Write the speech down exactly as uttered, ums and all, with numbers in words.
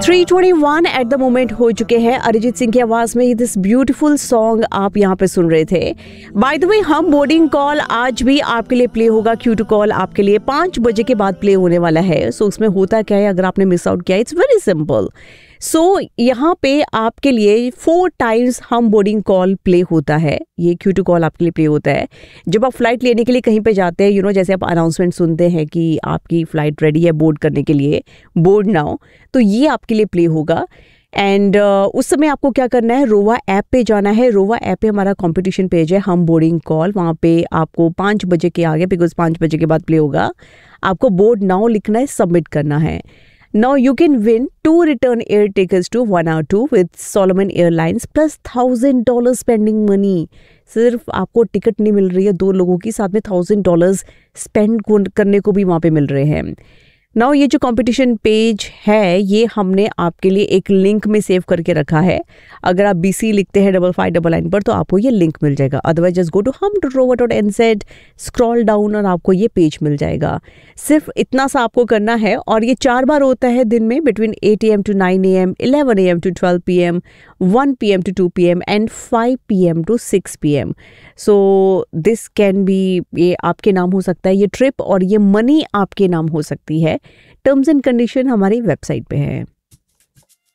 Three twenty one at the moment हो चुके हैं। अरिजीत सिंह की आवाज में दिस ब्यूटीफुल सॉन्ग आप यहाँ पे सुन रहे थे। बाय द वे, हम बोर्डिंग कॉल आज भी आपके लिए प्ले होगा। क्यू टू कॉल आपके लिए पांच बजे के बाद प्ले होने वाला है। सो so, उसमें होता क्या है, अगर आपने मिस आउट किया, it's very simple. So so, यहाँ पे आपके लिए फोर टाइम्स हम बोर्डिंग कॉल प्ले होता है। ये क्यू टू कॉल आपके लिए प्ले होता है जब आप फ्लाइट लेने के लिए कहीं पे जाते हैं। यू you नो know, जैसे आप अनाउंसमेंट सुनते हैं कि आपकी फ्लाइट रेडी है बोर्ड करने के लिए, बोर्ड नाउ, तो ये आपके लिए प्ले होगा। एंड uh, उस समय आपको क्या करना है, रोवा ऐप पे जाना है। रोवा ऐप पे हमारा कंपटीशन पेज है, हम बोर्डिंग कॉल। वहाँ पे आपको पाँच बजे के आगे, बिकॉज पाँच बजे के बाद प्ले होगा, आपको बोर्ड नाउ लिखना है, सबमिट करना है। Now you can win two return air tickets to one hour two with Solomon Airlines plus thousand dollars spending money। सिर्फ आपको टिकट नहीं मिल रही है, दो लोगों की साथ में थाउजेंड डॉलर्स स्पेंड करने को भी वहाँ पे मिल रहे हैं। नाउ ये जो कंपटीशन पेज है, ये हमने आपके लिए एक लिंक में सेव करके रखा है। अगर आप बीसी लिखते हैं डबल फाइव डबल नाइन पर तो आपको ये लिंक मिल जाएगा। अदरवाइज जस्ट गो टू हम डॉट रोवा dot N Z, scroll down और आपको ये पेज मिल जाएगा। सिर्फ इतना सा आपको करना है और ये चार बार होता है दिन में, between eight A M to nine A M, eleven A M to twelve P M, one P M to to P M and five P M to six P M. So this can be, ये आपके नाम हो सकता है ये trip, और ये money आपके नाम हो सकती है। टर्म्स एंड कंडीशन हमारी वेबसाइट पे है।